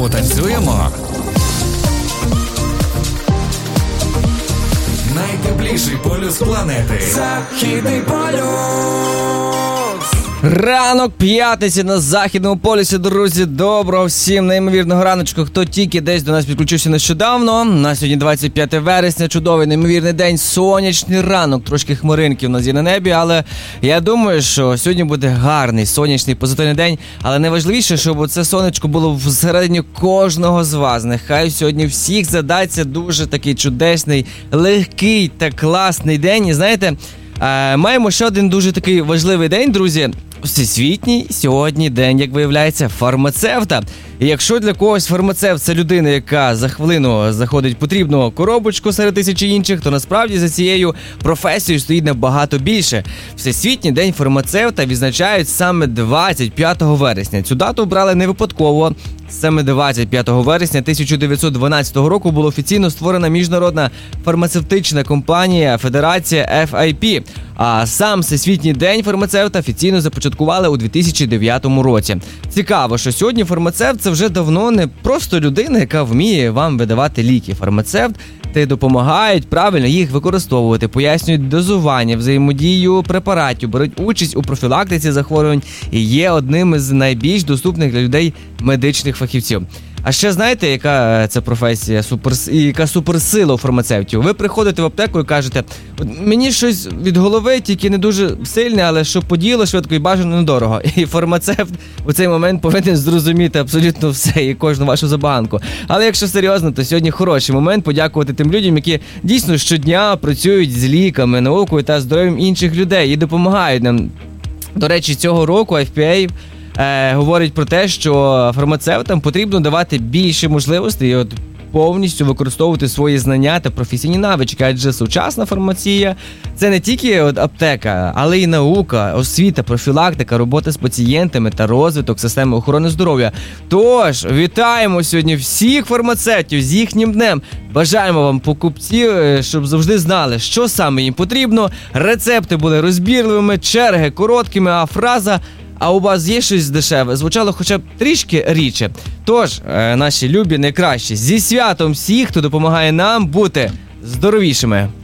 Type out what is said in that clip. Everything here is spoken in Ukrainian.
Потанцюємо. Найтепліший полюс планети. Західний полюс. Ранок п'ятниці на Західному полюсі, друзі. Доброго всім неймовірного раночку, хто тільки десь до нас підключився нещодавно. На сьогодні 25 вересня, чудовий неймовірний день, сонячний ранок, трошки хмаринки в нас є на небі, але я думаю, що сьогодні буде гарний, сонячний, позитивний день, але найважливіше, щоб це сонечко було всередині кожного з вас. Нехай сьогодні всіх задаться дуже такий чудесний, легкий та класний день. І знаєте, маємо ще один дуже такий важливий день, друзі. Всесвітній сьогодні день, як виявляється, фармацевта. І якщо для когось фармацевт – це людина, яка за хвилину знаходить потрібну коробочку серед тисячі інших, то насправді за цією професією стоїть набагато більше. Всесвітній день фармацевта відзначають саме 25 вересня. Цю дату обрали не випадково. Саме 25 вересня 1912 року була офіційно створена міжнародна фармацевтична компанія Федерація FIP. А сам Всесвітній день фармацевта офіційно започаткували у 2009 році. Цікаво, що сьогодні фармацевт – це вже давно не просто людина, яка вміє вам видавати ліки. Фармацевт допомагають правильно їх використовувати, пояснюють дозування, взаємодію препаратів, беруть участь у профілактиці захворювань і є одним із найбільш доступних для людей медичних фахівців. А ще знаєте, яка це професія, яка суперсила у фармацевтів? Ви приходите в аптеку і кажете, мені щось від голови, тільки не дуже сильне, але щоб подіяло швидко і бажано недорого. І фармацевт у цей момент повинен зрозуміти абсолютно все і кожну вашу забаганку. Але якщо серйозно, то сьогодні хороший момент подякувати тим людям, які дійсно щодня працюють з ліками, наукою та здоров'ям інших людей і допомагають нам. До речі, цього року FPA говорить про те, що фармацевтам потрібно давати більше можливостей і повністю використовувати свої знання та професійні навички, адже сучасна фармація – це не тільки аптека, але й наука, освіта, профілактика, робота з пацієнтами та розвиток системи охорони здоров'я. Тож, вітаємо сьогодні всіх фармацевтів з їхнім днем. Бажаємо вам, покупців, щоб завжди знали, що саме їм потрібно, рецепти були розбірливими, черги короткими, а фраза «а у вас є щось дешеве» звучало хоча б трішки рідше. Тож, наші любі найкращі, зі святом всіх, хто допомагає нам бути здоровішими.